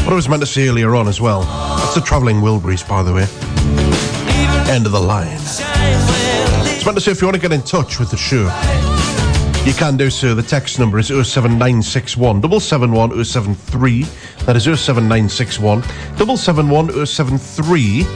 What I was meant to say earlier on as well, that's the Travelling Wilburys, by the way. End of the line. I was meant to say, if you want to get in touch with the show, you can do so. The text number is 07961 771 073. That is 07961 771 073.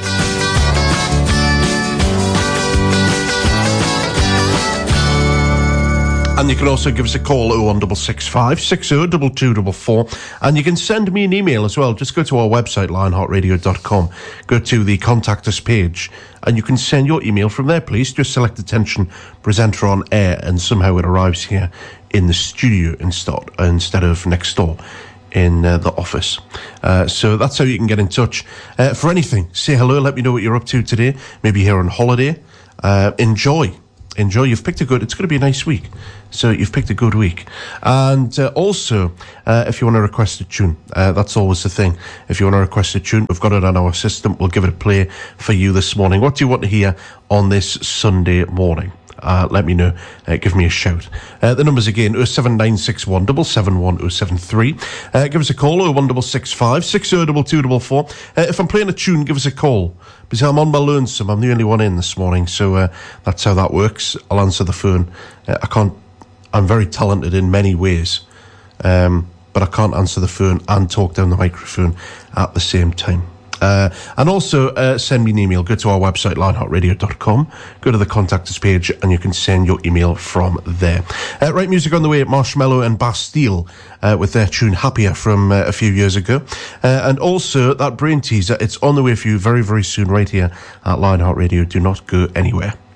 And you can also give us a call 01665 602244, and you can send me an email as well. Just go to our website, lionheartradio.com, go to the contact us page, and you can send your email from there, please. Just select attention presenter on air, and somehow it arrives here in the studio instead of next door in the office. So that's how you can get in touch. For anything, say hello, let me know what you're up to today. Maybe you're on holiday. Enjoy. You've picked it's going to be a nice week, so you've picked a good week. And also, if you want to request a tune, that's always the thing. If you want to request a tune, we've got it on our system. We'll give it a play for you this morning. What do you want to hear on this Sunday morning? Let me know. Give me a shout. The numbers again, 07961 771 073. Give us a call, 01665 602244. If I'm playing a tune, give us a call, because I'm on my lonesome. I'm the only one in this morning, so that's how that works. I'll answer the phone. I'm very talented in many ways, but I can't answer the phone and talk down the microphone at the same time. And also send me an email. Go to our website, lionheartradio.com, go to the contact us page, and you can send your email from there. Right, music on the way at Marshmello and Bastille with their tune Happier from a few years ago. And also that brain teaser, it's on the way for you very, very soon right here at Lionheart Radio. Do not go anywhere.